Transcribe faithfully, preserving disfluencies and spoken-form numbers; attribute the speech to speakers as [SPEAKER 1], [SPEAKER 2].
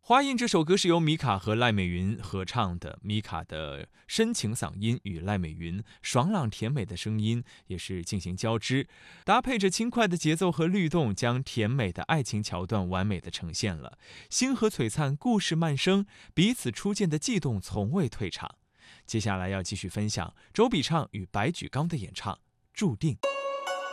[SPEAKER 1] 花印这首歌是由米卡和赖美云合唱的，米卡的深情嗓音与赖美云爽朗甜美的声音也是进行交织，搭配着轻快的节奏和律动，将甜美的爱情桥段完美的呈现了。星河璀璨，故事漫生，彼此初见的悸动从未退场。接下来要继续分享周笔畅与白举纲的演唱《注定》。